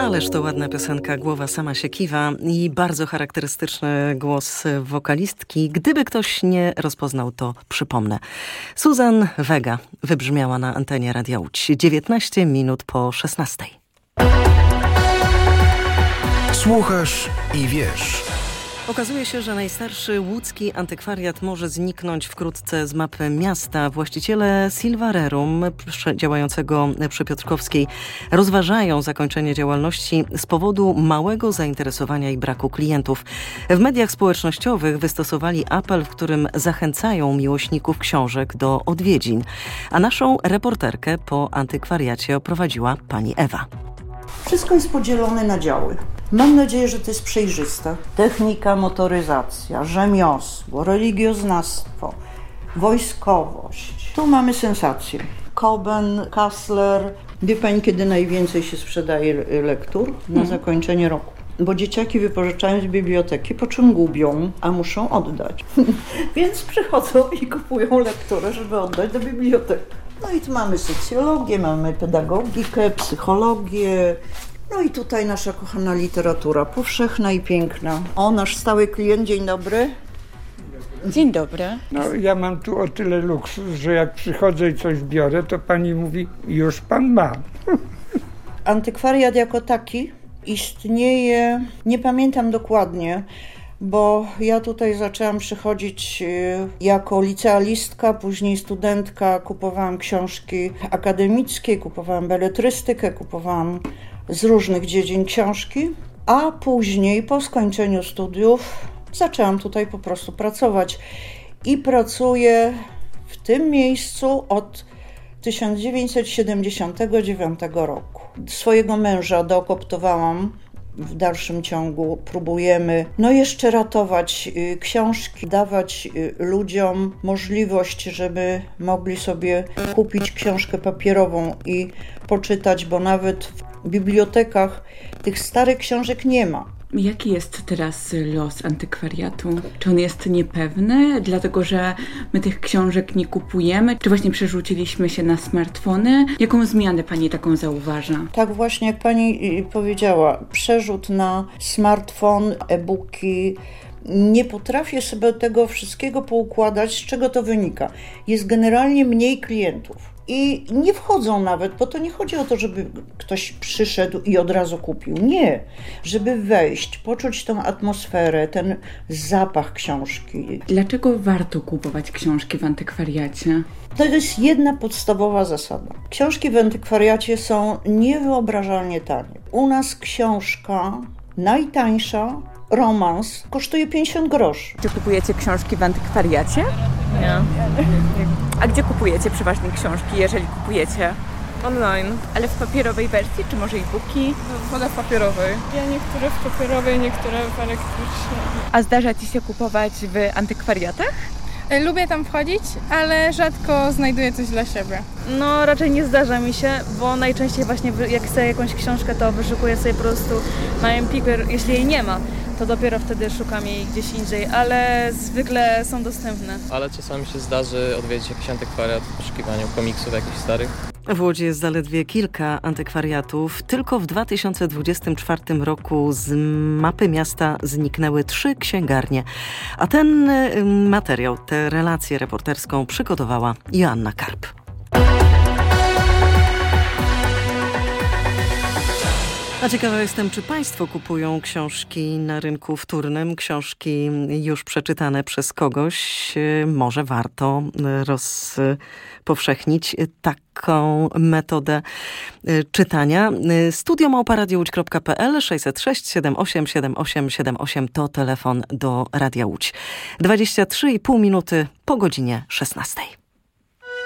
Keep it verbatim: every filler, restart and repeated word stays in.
Ależ to ładna piosenka, głowa sama się kiwa i bardzo charakterystyczny głos wokalistki. Gdyby ktoś nie rozpoznał, to przypomnę. Susan Vega wybrzmiała na antenie Radia Łódź. dziewiętnaście minut po szesnastej. Słuchasz i wiesz. Okazuje się, że najstarszy łódzki antykwariat może zniknąć wkrótce z mapy miasta. Właściciele Silvarerum, działającego przy Piotrkowskiej, rozważają zakończenie działalności z powodu małego zainteresowania i braku klientów. W mediach społecznościowych wystosowali apel, w którym zachęcają miłośników książek do odwiedzin. A naszą reporterkę po antykwariacie oprowadziła pani Ewa. Wszystko jest podzielone na działy. Mam nadzieję, że to jest przejrzyste. Technika, motoryzacja, rzemiosło, religioznawstwo, wojskowość. Tu mamy sensację. Coben, Kassler. Wie pani, kiedy najwięcej się sprzedaje lektur? Na hmm. zakończenie roku. Bo dzieciaki wypożyczają z biblioteki, po czym gubią, a muszą oddać. Więc przychodzą i kupują lekturę, żeby oddać do biblioteki. No i tu mamy socjologię, mamy pedagogikę, psychologię. No i tutaj nasza kochana literatura powszechna i piękna. O, nasz stały klient, dzień dobry. Dzień dobry. No ja mam tu o tyle luksus, że jak przychodzę i coś biorę, to pani mówi, już pan ma. Antykwariat jako taki istnieje, nie pamiętam dokładnie, bo ja tutaj zaczęłam przychodzić jako licealistka, później studentka, kupowałam książki akademickie, kupowałam beletrystykę, kupowałam z różnych dziedzin książki, a później po skończeniu studiów zaczęłam tutaj po prostu pracować i pracuję w tym miejscu od tysiąc dziewięćset siedemdziesiątego dziewiątego roku. Swojego męża dookoptowałam. W dalszym ciągu próbujemy no jeszcze ratować y, książki, dawać y, ludziom możliwość, żeby mogli sobie kupić książkę papierową i poczytać, bo nawet w bibliotekach tych starych książek nie ma. Jaki jest teraz los antykwariatu? Czy on jest niepewny, dlatego że my tych książek nie kupujemy? Czy właśnie przerzuciliśmy się na smartfony? Jaką zmianę pani taką zauważa? Tak właśnie jak pani powiedziała, przerzut na smartfon, e-booki. Nie potrafię sobie tego wszystkiego poukładać, z czego to wynika. Jest generalnie mniej klientów. I nie wchodzą nawet, bo to nie chodzi o to, żeby ktoś przyszedł i od razu kupił. Nie, żeby wejść, poczuć tą atmosferę, ten zapach książki. Dlaczego warto kupować książki w antykwariacie? To jest jedna podstawowa zasada. Książki w antykwariacie są niewyobrażalnie tanie. U nas książka najtańsza, romans, kosztuje pięćdziesiąt groszy. Czy kupujecie książki w antykwariacie? Nie. A gdzie kupujecie przeważnie książki, jeżeli kupujecie? Online. Ale w papierowej wersji, czy może e-booki? Wolę w papierowej. Ja niektóre w papierowej, niektóre w elektrycznej. A zdarza ci się kupować w antykwariatach? Lubię tam wchodzić, ale rzadko znajduję coś dla siebie. No raczej nie zdarza mi się, bo najczęściej właśnie jak chcę jakąś książkę, to wyszukuję sobie po prostu na Empiku, jeśli jej nie ma, to dopiero wtedy szukam jej gdzieś indziej, ale zwykle są dostępne. Ale czasami się zdarzy odwiedzić jakiś antykwariat w poszukiwaniu komiksów jakichś starych. W Łodzi jest zaledwie kilka antykwariatów. Tylko w dwa tysiące dwudziestym czwartym roku z mapy miasta zniknęły trzy księgarnie. A ten materiał, tę relację reporterską przygotowała Joanna Karp. A ciekawa jestem, czy państwo kupują książki na rynku wtórnym, książki już przeczytane przez kogoś. Może warto rozpowszechnić taką metodę czytania. Studio małpa radio łódź kropka p l sześćset sześć siedem osiem siedem osiem siedem osiem to telefon do Radia Łódź. dwadzieścia trzy i pół minuty po godzinie szesnastej.